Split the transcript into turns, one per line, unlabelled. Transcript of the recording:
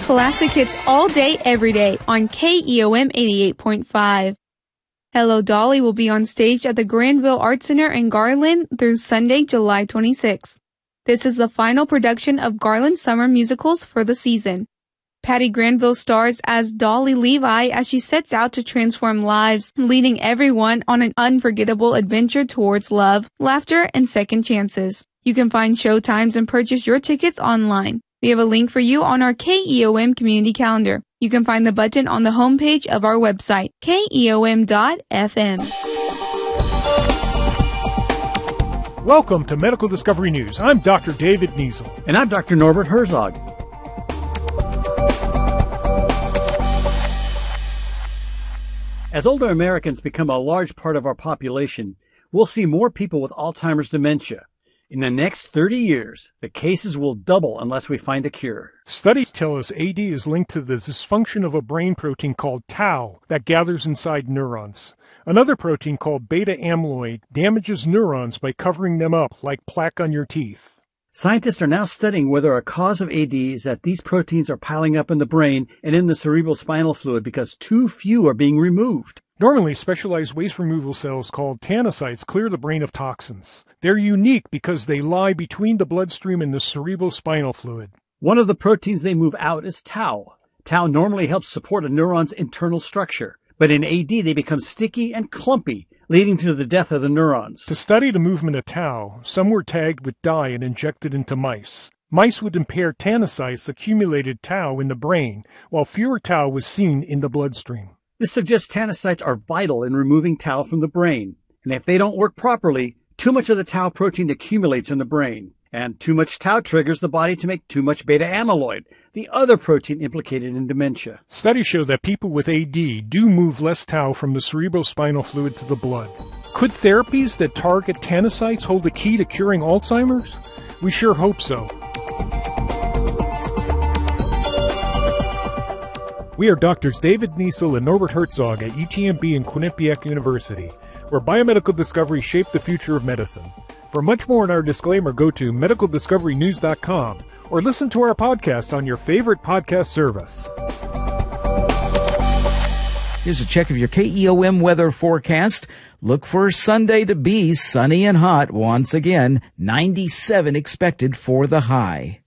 Classic hits all day, every day on KEOM 88.5. Hello Dolly will be on stage at the Granville Arts Center in Garland through Sunday, July 26th. This is the final production of Garland's summer musicals for the season. Patty Granville stars as Dolly Levi as she sets out to transform lives, leading everyone on an unforgettable adventure towards love, laughter, and second chances. You can find showtimes and purchase your tickets online. We have a link for you on our KEOM community calendar. You can find the button on the homepage of our website, keom.fm.
Welcome to Medical Discovery News. I'm Dr. David Niesel.
And I'm Dr. Norbert Herzog. As older Americans become a large part of our population, we'll see more people with Alzheimer's dementia. In the next 30 years, the cases will double unless we find a cure.
Studies tell us AD is linked to the dysfunction of a brain protein called tau that gathers inside neurons. Another protein called beta amyloid damages neurons by covering them up like plaque on your teeth.
Scientists are now studying whether a cause of AD is that these proteins are piling up in the brain and in the cerebral spinal fluid because too few are being removed.
Normally, specialized waste removal cells called tanocytes clear the brain of toxins. They're unique because they lie between the bloodstream and the cerebral spinal fluid.
One of the proteins they move out is tau. Tau normally helps support a neuron's internal structure, but in AD they become sticky and clumpy, leading to the death of the neurons.
To study the movement of tau, some were tagged with dye and injected into mice. Mice with impaired tanocytes accumulated tau in the brain, while fewer tau was seen in the bloodstream.
This suggests tanocytes are vital in removing tau from the brain. And if they don't work properly, too much of the tau protein accumulates in the brain. And too much tau triggers the body to make too much beta amyloid, the other protein implicated in dementia.
Studies show that people with AD do move less tau from the cerebral spinal fluid to the blood. Could therapies that target tanocytes hold the key to curing Alzheimer's? We sure hope so. We are Drs. David Niesel and Norbert Herzog at UTMB and Quinnipiac University, where biomedical discovery shaped the future of medicine. For much more on our disclaimer, go to medicaldiscoverynews.com or listen to our podcast on your favorite podcast service.
Here's a check of your KEOM weather forecast. Look for Sunday to be sunny and hot once again. 97 expected for the high.